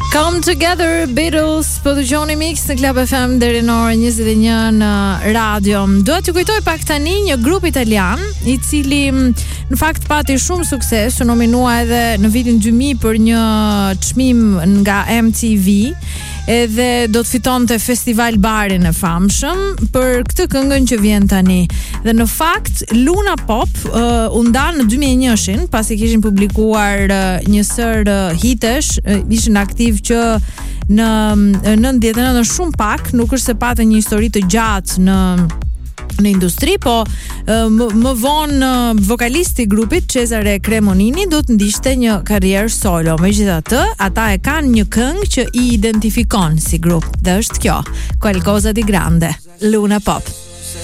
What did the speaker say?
Come Together, Beatles, po dëgjoni Mix në Club FM deri në orën 21 në radio. Dua t'ju kujtoj pak tani një grup italian i cili në fakt pati shumë sukses, u nominua edhe në vitin 2000 për një çmim nga MTV, edhe do të fitonte Festival Barin e famshëm për këtë këngën që vjen tani. Dhe në fakt Luna Pop u ndan në 2001-shin, pasi kishin publikuar një sër hitesh, ishin aktiv që në 99 shumë pak, nuk është se patë një histori të gjatë në industri, po më vonë vokalisti i grupit Cesare Cremonini do të ndishte një karrierë solo. Megjithatë, ata e kanë një këngë që i identifikon si grup, dhe është kjo, Qualcosa di Grande, Luna Pop.